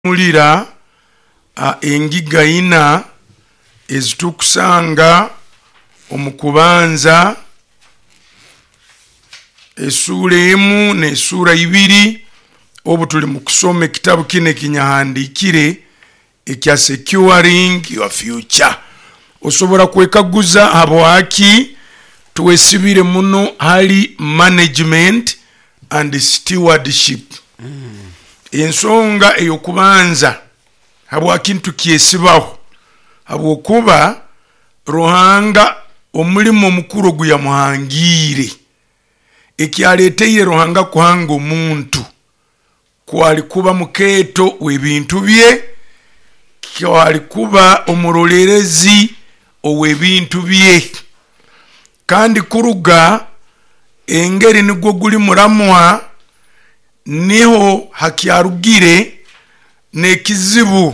mulira engiga ina ezitukusanga omukubanza esura emu n'esura ibiri obu tuli mu kusoma ekitabu kino kinyahandikire ekya securing your future. Osobola kwekaguza habwaki tuwesibire muno hali management and stewardship. Ensonga eyokubanza habwaki ntukyesibaho habwokuba Ruhanga omulimu omukuru guyamuhangire ekyaleteire Ruhanga kuhanga omuntu kwali kuba mukeeto w'ebintu bye, kwali kuba omurolerezi ow'ebintu bye, kandi kuruga engeri nigwo guli muramwa niho hakyarugire n'ekizibu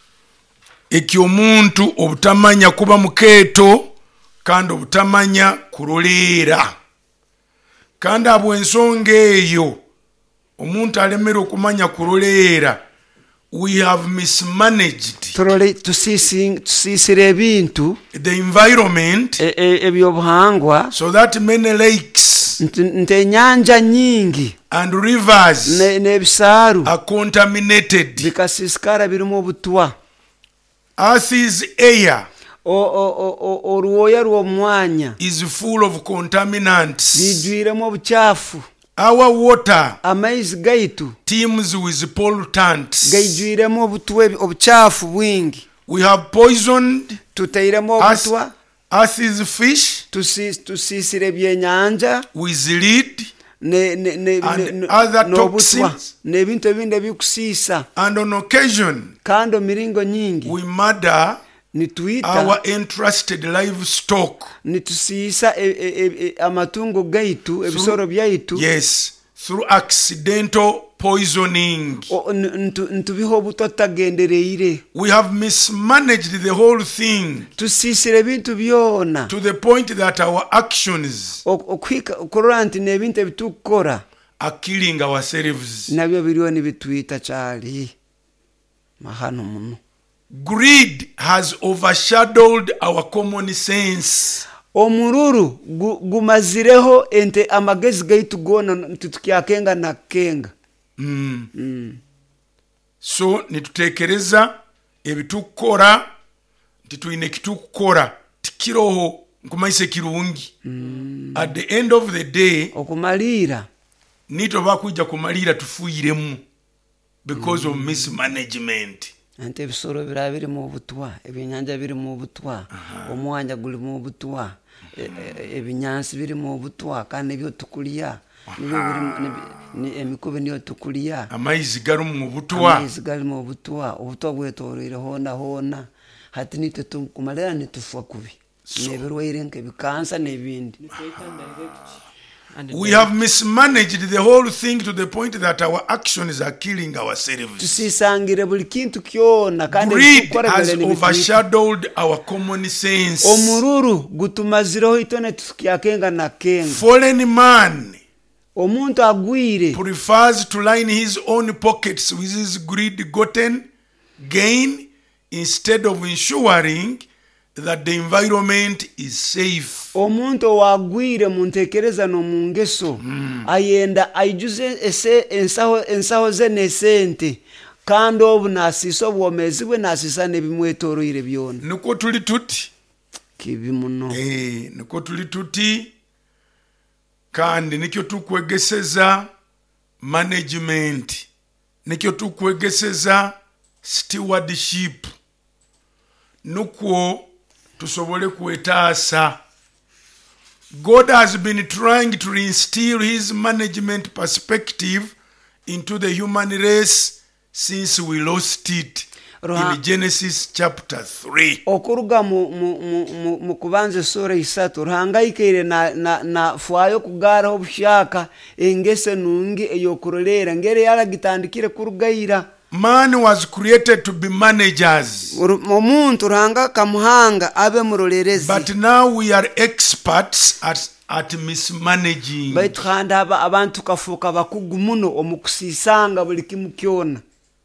ekyomuntu obutamanya kuba mukeeto kandi obutamanya kuroleera. Kandi abo ensonga eyo omuntu alemera okumanya kuroleera, we have mismanaged tusisire ebintu the environment ebyobuhangwa so that many lakes nte nyanja nyingi and rivers n'ebisaru are contaminated. bikasisikara birimu obutwa. Earth's air oruwoya rw'omwanya is full of contaminants. bijwiremu obucafu. Our water amaizi gaitu teems with pollutants. gaijwiremu obucafu bwingi. We have poisoned tutairemu obutwa. Earth's fish tusisire ebyenyanja with lead and other toxins, n'ebintu ebindi ebikusiisa. and on occasion kandi miringo nyingi we murder nituita our entrusted livestock. nitusiisa amatungo gaitu ebisoro byaitu. Yes, through accidental poisoning. ntubiho obutwa tutagendereire. We have mismanaged the whole thing tusisire ebintu byona to the point that our actions okurora nti n'ebintu ebitukukora are killing ourselves. nabyo biriho nibitwita cyari mahano muno. Greed has overshadowed our common sense. Omururu gumazireho ente amagezi gaitu gona ntutukyakenga na kenga. So nitutekereza ebitukora ntituine kitukora tikiroho nkumaise kirungi. At the end of the day okumalira nito bakuja kumalira tufuiremu because of mismanagement. ante ebisoro birabiri mu butwa, ebyenyanja biri mu butwa, omwanya guli mu butwa, ebinyansi biri mu butwa, kandi ebyo tukuliya nibyo biri emikubi niyo tukuliya. Amaizi gari mu butwa, amaizi gari mu butwa, obutwa bwetorire hona hati nite tukumalira nitufa kubi nebirwaire nkebikansa n'ebindi. We have mismanaged the whole thing to the point that our actions are killing ourselves. tusisangire buli kintu kyona kandi Greed has overshadowed our common sense. omururu gutumazireho itone tukyakenga na kenga. Fallen man omuntu agwire prefers to line his own pockets with his greed-gotten gain instead of ensuring that the environment is safe. omuntu wagwire muntekereza no mungeso ayenda ayijuze ensaho ze nesente kandi obu nasiso obwomezi bwe nasisa nebimwetoroire byona. Niko tuli tuti kibi muno. niko tuli tuti kandi nikyo tukwegeseza management, nikyo tukwegeseza stewardship, nukwo tusobole kwetaasa. God has been trying to reinstill his management perspective into the human race since we lost it in Genesis chapter 3. okuruga mu kubanza sura 3 Ruhanga ikeire na fuayo kugara obushaka engese nungi eyokurolera ngere yaragitandikire kurugaira. Man was created to be managers, omuntu Ruhanga kamuhanga abe murolerezi, but now we are experts at mismanaging. baitu kandi abantu kafuka bakugu muno omukusisanga buli kimu kyona.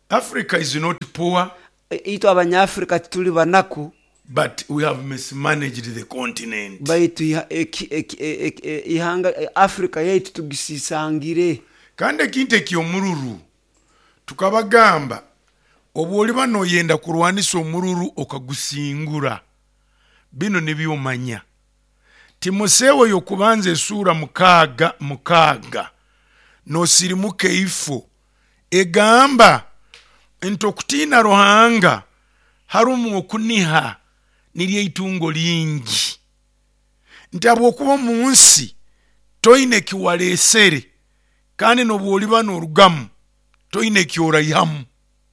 Africa is not poor, Itu abanyafrika tuli banaku but we have mismanaged the continent. baitu ihanga Afrika yaitu tugisisangire. Kandi ekintu eky'omululu tukabagamba obw'oliba n'oyenda kulwanisa omululu okagusingula bino ne byomanya. Timoseewo yokubanza essuula 6 n'osirimuka ifo egamba nti okutiina Ruhanga harumu okuniha niryeitungo lingi nti abw'okuba mu nsi toyine kiwaleesere kandi n'obw'oliba n'olugamu toyine kyorayihamu.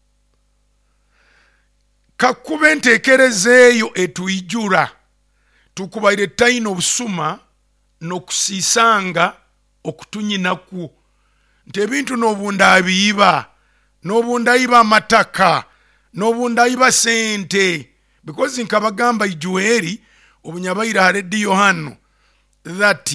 Kakube enteekereza eyo etuyijula tukubaire tayina obusuma n'okusiisanga okutunyinaku nti ebintu n'obundaabiyiba n'obundaayiba amataka n'obundaayiba sente because nkabagamba ijueri obunyabaire haredi Yohano that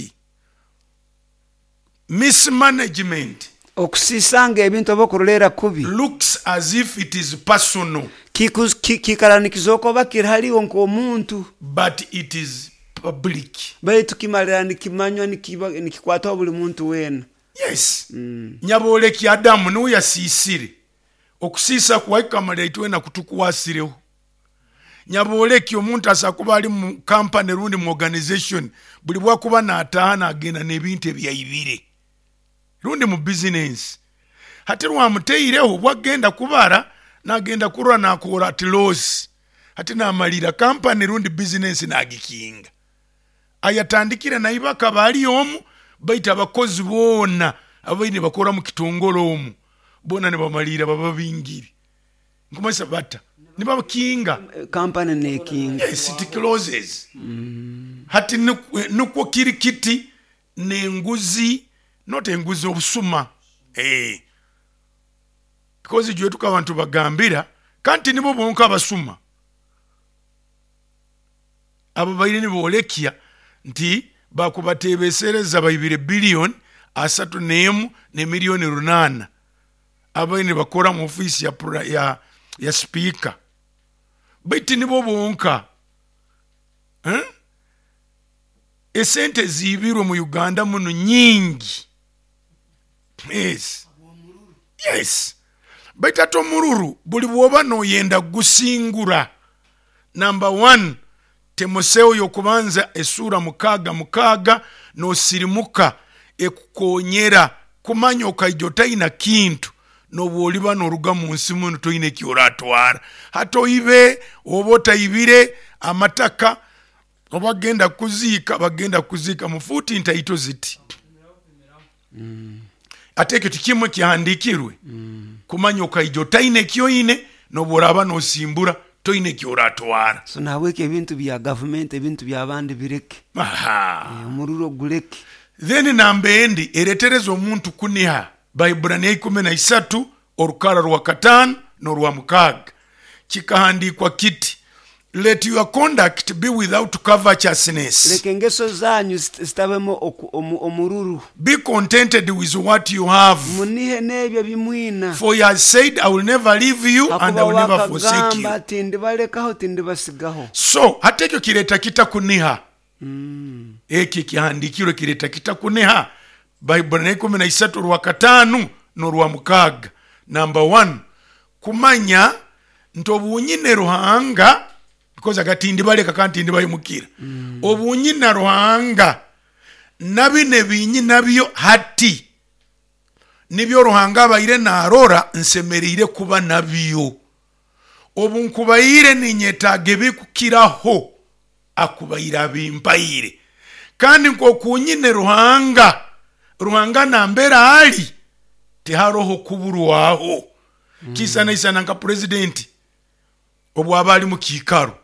mismanagement Okusisanga ebintu abokurolera kubi looks as if it is personal, kikaranikiza okuba kirihaliwo nk'omuntu but it is public. baitu kimalira nikimanywa nikikwata buli muntu wena. Yes. Nyaboleki Adamu niwe yasiisire okusiisa kuwaikamalira itwena kutukuwasireho. Nyaboleki omuntu asakuba ali mu company rundi mu organization buli bwakuba n'ataaha n'agenda n'ebintu ebyayibire rundi mu business hati lwamuteireho bwagenda kubara n'agenda kurwa n'akola ati loss hati n'amalira company rundi business n'agikinga ayatandikira naibaka bali omu baita abakozi boona abaine bakora mu kitongolo omu boona ne bamalira baba bingiri nkumasa bata ne bakinga company ne kinga. Yes, it closes. Hati nukwo kirikiti n'enguzi not enguzi obusuma because jwe tukabantu bagambira kanti nibo bonka abasuma abo bayire ne bolekia nti bakubatebesereza bayibire billion 3 ne milioni 8 abayine bakora mu office ya speaker baiti nibo bonka esente zibirwe mu Uganda muno nyingi. Yes baita tomururu buli bwoba n'oyenda gusingura. Number 1 Timoseewo yokubanza essuula 6 n'osirimuka ekukonyera kumanya okaijo tayina kintu n'obw'oliba n'oluga mu nsi muno toyina ekyoratwara hata oyibe oba otayibire amataka oba bagenda kuziika mu fuuti ntaito ziti ate ekyo tikimwe kihandikirwe kumanya okaijo tayina ekyoyine n'obw'olaba n'osimbura toyina ekyoratwara. So naweke ebintu bya government ebintu by'abandi bireke omururo guleke. Then nambendi eretereza omuntu kuniha Baiburania 13 orukara rwa 5 n'orwa 6 kikahandikwa kiti let your conduct be without covetousness. Leke ngeso zanyu zitabemo omururu. Be contented with what you have. Munihe nebyo bimwina. For he has said I will never leave you and I will never forsake you. Tindibalekaho tindibasigaho. So hata ekyo kireta kitakuniha. Eki kihandikiro kireta kitakuniha. Baiburania 13 rwa 5 n'orwa 6. Number 1 kumanya ntobunyine Ruhanga because agatindi baleka kanti ndi bayimukira obunyina Ruhanga nabine binyi nabyo hati nibyo Ruhanga bayire narora nsemerire kuba nabyo obunkubayire ninyetaage bikukiraho akubayira bimpayire kandi nko kunyine Ruhanga nambera ali teharoho kuburwaho kisana isana nka president obwabali mu kikaro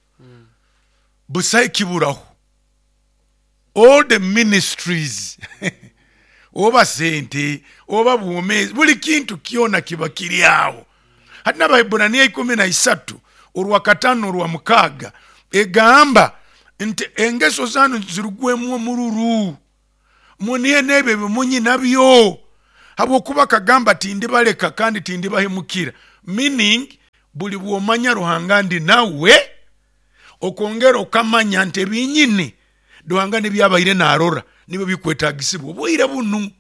busai kiburaho all the ministries oba sente oba buomezi buli kintu kiona kiba kiriawo hati n'Abaeburania 13 orwa 5 orwa 6 egamba nti engeso zanu zirugwemu omururu muniye nebe bimunyi nabyo habwokuba kagamba tindibaleka kandi tindibahemukira meaning buli bwomanya Ruhanga ndi nawe okongera okamanya nti ebinyini Ruhanga ne byabaire narora nibo bikwetagisibwa obwire bunu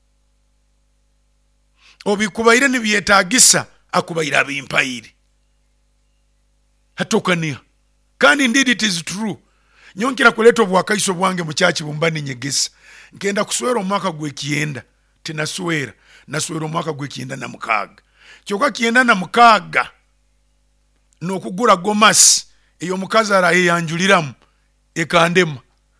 obikubaire ne byetagisa akubaire abimpaire hatokania kandi indeed it is true nyonkera kuleta obwakaiso bwange mu church bumbani nyegesa nkenda kuswera omwaka gwekienda tinaswera naswera omwaka gwekienda na mukaga kyoka kienda na mukaga n'okugura gomasi eyo mukazi arayanjuliramu ekandema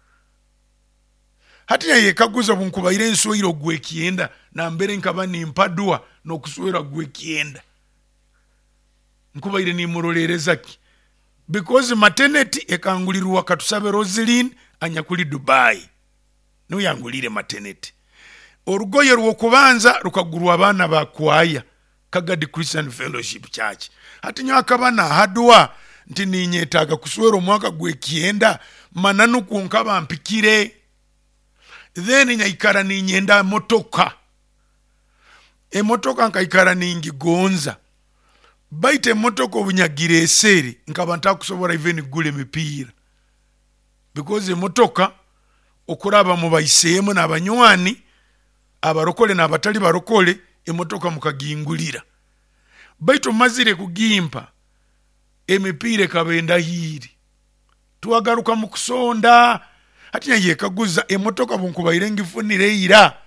hati ya yekaguza bunkubaire enswiro gwekienda na mbere nkaba nimpadwa n'okuswera gwekienda nkubaire nimurolereza ki because maternity ekangulirwa katusabe Roseline anyakuli Dubai no yangulire maternity orugoye rwokubanza rukagurwa abana bakwaya Kagadi Christian Fellowship Church hati nyakabana hadwa nti ninyetaga kuswera omwaka gwekienda mananu kunkaba mpikire then nyaikara ninyenda motoka emotoka nkaikara ningigonza baite motoka obunyagire eseri nkaba ntakusobora even gule mipira because emotoka okuraba mu bayisemu n'abanywani abarokole n'abatali barokole emotoka mukagingulira baito mazire kugimpa emipire kabenda hiri tuagaruka mu kusonda hati ye kaguza emotoka bunkubaire ngifunire ira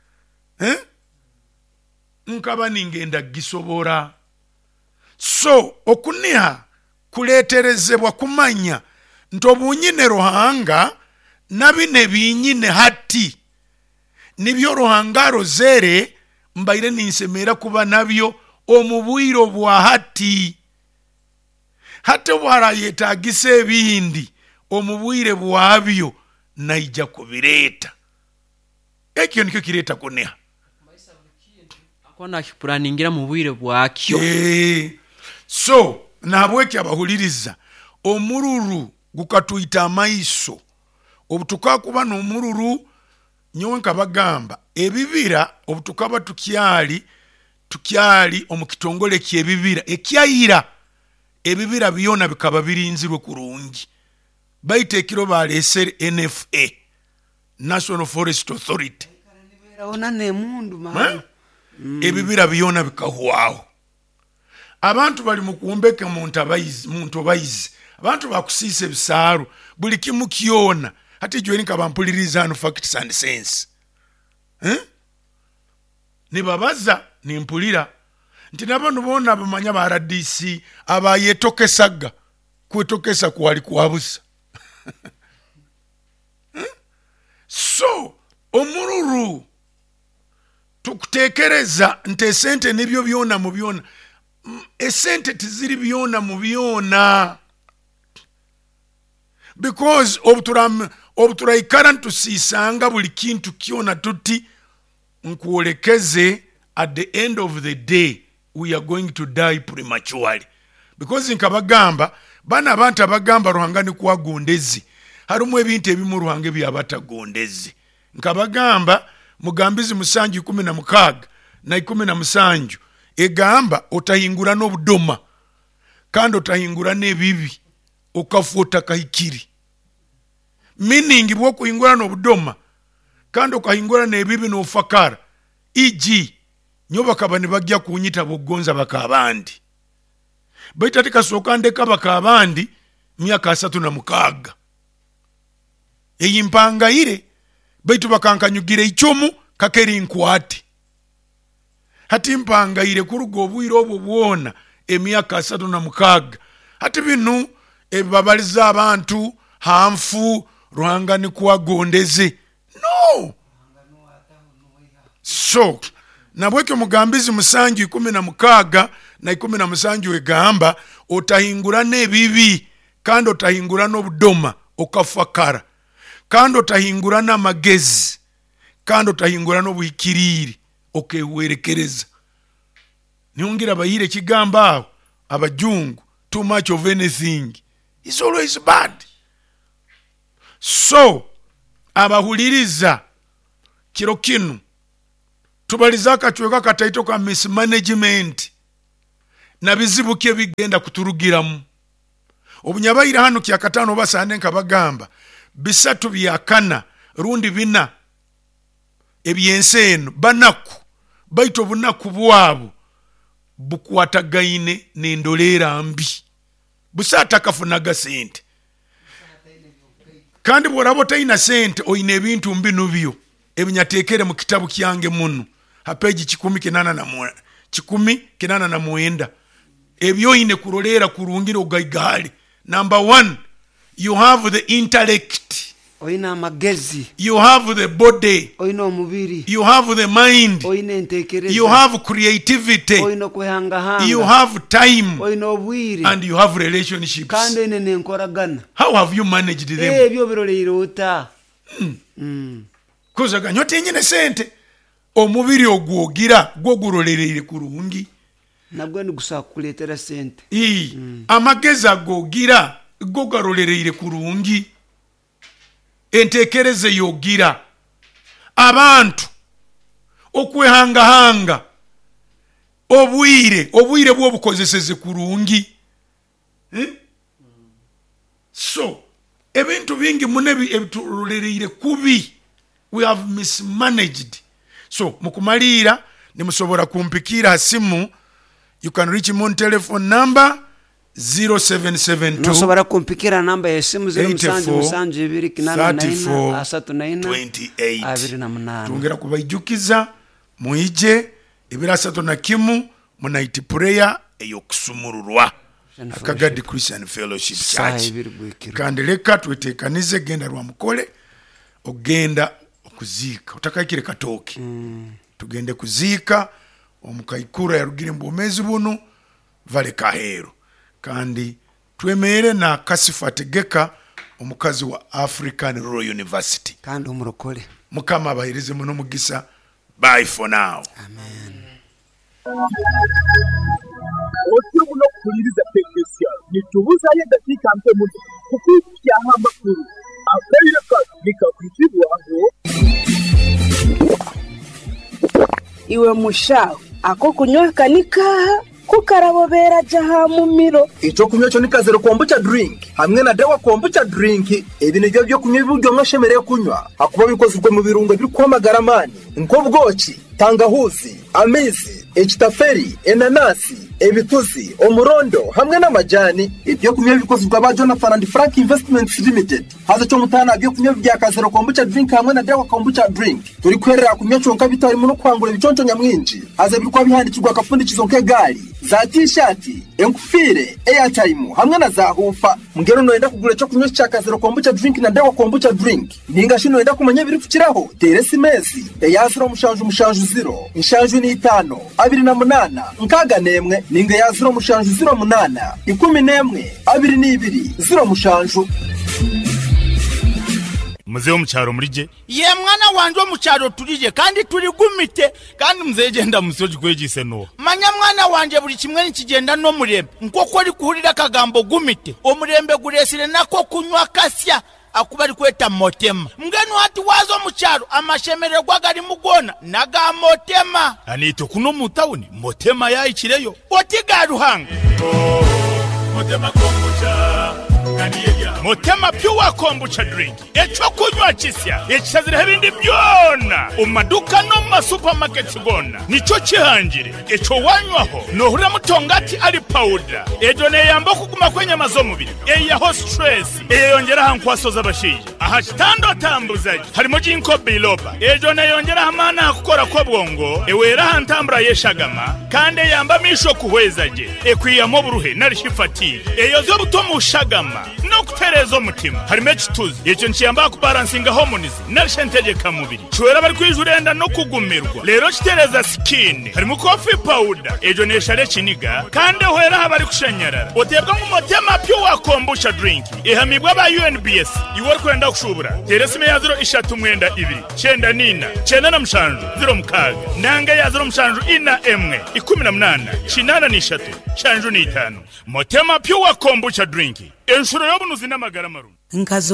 nkaba ningenda gisobora so okuniha kuleterezebwa kumanya ntobunyine Ruhanga nabine binyine hati nibyo Ruhanga rozere mbaire ninsemera kuba nabyo omubwiro bwa hati hate bwara yetagise bindi omubwire bwabyo naija kubireta ekyo nikyo kireta kuneha akona kipulaningira mu bwire bwakyo so nabweki abahuliriza omururu gukatuita amaiso obutuka kuba n'omururu nyonka bagamba ebibira obutukaba tukyali omukitongole kyebibira ekyayira ebibira byona bikaba birinzirwe kurungi baite ekiro balesere NFA National Forest Authority ebibira byona bikahwaho abantu bali mukumbeke muntu bayizi abantu bakusiise bisaru buli kimu kiona hati jweni kabampuliriza anu facts and sense nibabaza nimpulira nti nabano bona bamanya ba RDC abayetokesaga kwetokesa kwali kwabusa so omururu tukutekereza nte sente nibyo byona mu byona esente tiziri byona mu byona because obuturaikara ntusisanga buli kintu kiona tuti nkuolekeze at the end of the day we are going to die prematurely because nkabagamba bana abantu abagamba Ruhanga ni kwagondezi harumu ebintu ebimu Ruhanga by'abatagondezi nkabagamba mugambizi musanju 16 na 17 egamba otahingura n'obudoma kandi otahingura n'ebibi okafuta kahikiri meaning bwo kuhingura n'obudoma kandi okahingura n'ebibi n'ofakara eg nyoba kabani bagya kunyita bogonza bakabandi baita tikasoka ndeka bakabandi myaka 36 eyimpangaire baitu bakankanyugire ichomu kakeri nkwati hati mpangaire kurugo obwiro obwo bwona emyaka 36 hati binu ebabaliza abantu hamfu Ruhanga ni kuwagondeze no so nabweke mugambizi musanju 16 na 17 egamba otahingura n'ebibi kandi otahingura n'obudoma okafakara kandi otahingura n'amagezi kandi otahingura n'obuhikiriri okewerekereza niungira bayire kigamba abajungu too much of anything is always bad so abahuliriza kiro kinu tubaliza kachweka kataito ka mismanagement na bizibu ke bigenda kuturugiramu obunyabayira hano kya katano basande nkabagamba bisatu byakana rundi bina ebyense eno banaku baito bunaku bwabo bukwatagaine n'endolera mbi busata kafunaga sente kandi bworabo taina sente oyina ebintu mbinu byo ebinyatekere mu kitabu kyange muno ha page 10:89 ebyo ine kurolera kurungiro gaigali. Number 1, you have the intellect, oyina amagezi, you have the body, oyina omubiri, you have the mind, oyina entekereza, you have creativity, oyina kwehangahanga, you have time, oyina obwire, and you have relationships. kandi ine nenkoragana. How have you managed them? Ebyo biroleire ota kuza ganyote nyine sente omubiri ogwogira gwogurolereire kurungi nabwo ni gusa kuletera sente amagezi agogira gogarolereire kurungi entekereze yogira abantu okwehangahanga obwire bwo bukozeseze kurungi so ebintu bingi munebi ebiturolereire kubi. We have mismanaged. So mukumalira nimusobora kumpikira simu. You can reach me on telephone number 0772 nosobora kumpikira namba ya simu 0772 tungera kubayijukiza muije ebirasatu na kimu munaiti prayer eyokusumururwa Akagadi Christian Fellowship Church. Kandi leka twetekanize genda rwa mukole ogenda okuzika utakakire katoki tugende kuzika omukaikura yarugire mbomezi buno vale kahero kandi twemere na Kasifa Tegeka omukazi wa African Royal University kandi umurokole mukama abahereze muno mugisa. Bye for now. Amen. Ocho muno kuliriza tekesya nitubuza ye dakika mpe muno kukukia amakuru akaire ka kwitibwa ngo iwe mushaho ako kunyweka nikaha kukarabobera jaha mumiro ico kunywa cyo nikazero kombucha drink hamwe na dawa kombucha drink ibi nibyo byo kunywa ibiryo mwashemereye kunywa hakuba bikozwe mu birungo biri kwamagara mani nk'ubwoki tangahuzi amezi echitaferi enanasi ebituzi umurondo hamwe n'amajani ibyo kunywa bikozwe ba Jonathan and Frank Investments Limited haza cyo mutana byo kunywa bya kazero kombucha drink hamwe na dawa kombucha drink turi kwerera kunywa cyonka bitari mu kwangura biconco nyamwinji haza biri kwa bihandikirwa kafundikizo k'egali za t-shirt enkufire airtime hamwe na za hufa mugero noenda kugura cyo kunywa cya kazero kombucha drink na dawa kombucha drink ninga shino enda kumanya biri kukiraho teresi mezi yazira mushanju 0 inshanju ni 5 28 nkaga nemwe ninga yazira mushanju 08 11 22 0 mushanju muze omucharo murije ye mwana wanje omucharo turije kandi turi gumite kandi muzegenda musoji kwegise no manya mwana wanje buri kimwe nikigenda no murembe nkoko ari kuhurira kagambo gumite omurembe guresire nako kunywa kasya akuba ari kweta motema mgenu hati wazo mucharo amashemererwa gari mugona naga motema anito kuno mutawuni motema ya ikireyo otigaruhanga motema kombucha Motema pure kombucha drink echo kunywa kisya ekizira ebindi byona umaduka no ma supermarket gona nicho kihangire echo wanywaho no hura mutongati ali powder ejo ne yamba kuguma kwenye mazomubiri eyaho stress eyongera hankwasoza abashije aha kitando tambuzaje harimo jinko biloba ejo ne yongera hamana akukora ko bwongo ewera hantambura yeshagama kandi yamba misho kuhwezaje ekwiyamo buruhe narishifati eyo zo butomu shagama no kuterezo mutima harimo ekituzi icyo nkiyamba kubalansinga harmonize narishentegeka mubiri chwera bari kwijurenda no kugumirwa rero kitereza skin harimo coffee powder ejo neshare kiniga kandi hwera habari kushanyarara otebwa mu motema pure kombucha drink ehamibwa ba UNBS iwor kwenda kushubura teresime ya 032 chenda nina chenda na mshanju 0 mukaga nanga ya 0 mshanju ina emwe 18 chinana ni 3 chanju ni 5 motema pure kombucha drink enshuro yobunuzi n'amagara marumu nkazo